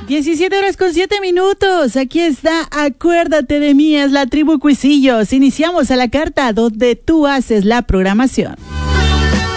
17 horas con 7 minutos. Aquí está, acuérdate de mí, es la tribu Cuisillos. Iniciamos a la carta donde tú haces la programación.